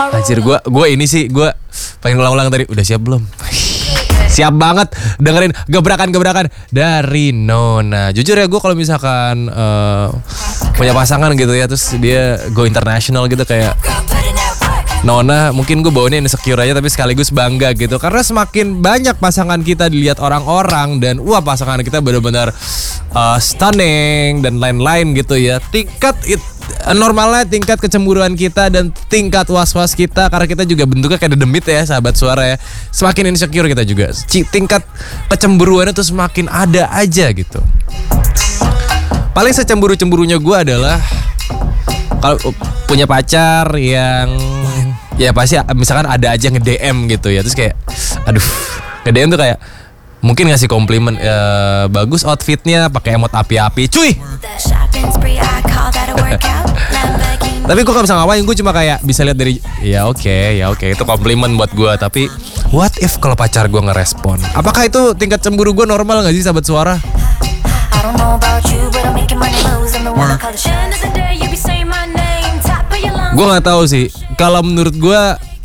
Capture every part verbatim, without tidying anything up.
Anjir gue gue ini sih gue pengen ulang-ulang tadi. Udah siap belum? Siap banget dengerin gebrakan-gebrakan dari Nona. Jujur ya gue kalau misalkan uh, punya pasangan gitu ya, terus dia go international gitu kayak Nona, mungkin gue bawanya insecure aja tapi sekaligus bangga gitu. Karena semakin banyak pasangan kita dilihat orang-orang dan wah pasangan kita benar-benar uh, stunning dan lain-lain gitu ya. Tingkat it, normalnya tingkat kecemburuan kita dan tingkat was-was kita, karena kita juga bentuknya kayak dedemit ya sahabat suara ya. Semakin insecure kita juga, tingkat kecemburuannya tuh semakin ada aja gitu. Paling secemburu-cemburunya gue adalah kalau punya pacar yang ya pasti misalkan ada aja nge-D M gitu ya, terus kayak aduh nge-D M tuh kayak mungkin ngasih komplimen e, bagus outfitnya, pakai emot api-api, cuy. Tapi gue gak bisa ngapain, gue cuma kayak bisa lihat dari ya oke okay, ya oke okay, itu komplimen buat gue. Tapi what if kalau pacar gue ngerespon? Apakah itu tingkat cemburu gue normal gak sih sahabat suara? Gue nggak tahu sih. Kalau menurut gue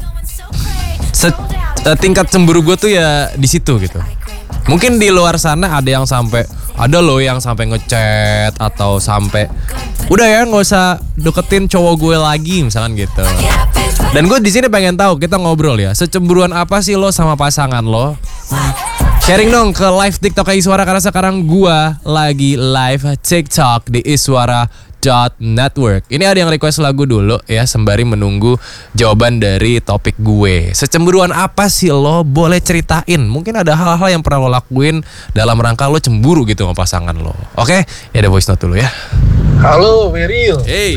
se- tingkat cemburu gue tuh ya di situ gitu. Mungkin di luar sana ada yang sampai ada loh yang sampai ngechat atau sampai udah ya nggak usah deketin cowok gue lagi misalkan gitu. Dan gue di sini pengen tahu, kita ngobrol ya, secemburuan apa sih lo sama pasangan lo? Sharing dong ke live TikTok Iswara, karena sekarang gue lagi live TikTok di Iswara dot network. Ini ada yang request lagu dulu ya, sembari menunggu jawaban dari topik gue. Secemburuan apa sih lo? Boleh ceritain. Mungkin ada hal-hal yang pernah lo lakuin dalam rangka lo cemburu gitu sama pasangan lo. Oke, ya ada voice note dulu ya. Halo Meryl. Hey.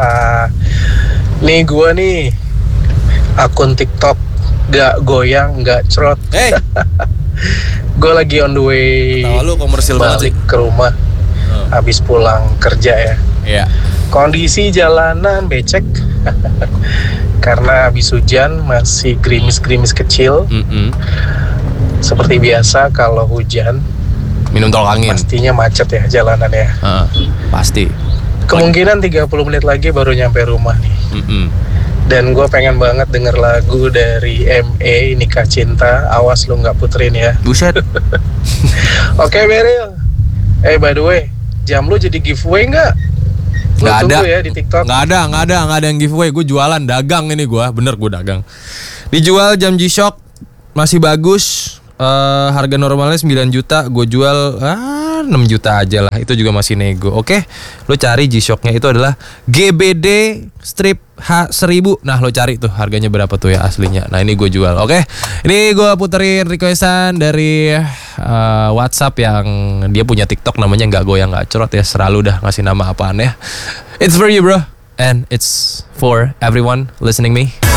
Nih gue nih akun TikTok gak goyang, gak cerot. Hey. Gue lagi on the way. Tahu lu komersil banget sih. Ke rumah. Oh. Habis pulang kerja ya. Iya. Kondisi jalanan becek karena habis hujan, masih gerimis-gerimis kecil. Mm-mm. Seperti biasa kalau hujan minum tolak angin. Pastinya macet ya jalanan ya. Uh, pasti. Kemungkinan tiga puluh menit lagi baru nyampe rumah nih. Mm-mm. Dan gue pengen banget denger lagu dari M A, Nikah Cinta. Awas lu gak puterin ya. Buset. Oke Meryl. Eh by the way, jam lu jadi giveaway gak? Gak ada ya di TikTok. Gak ada, gak ada, gak ada yang giveaway. Gue jualan, dagang ini gue. Bener gue dagang. Dijual jam G-Shock masih bagus. Uh, harga normalnya sembilan juta, gue jual ah, enam juta aja lah. Itu juga masih nego. Oke, lo cari G-Shocknya itu adalah G B D strip H seribu. Nah lo cari tuh harganya berapa tuh ya aslinya. Nah ini gue jual. Oke, ini gue puterin requestan dari uh, WhatsApp yang dia punya TikTok namanya nggak goyang nggak cerot ya. Selalu dah ngasih nama apaan ya. It's for you bro, and it's for everyone listening me.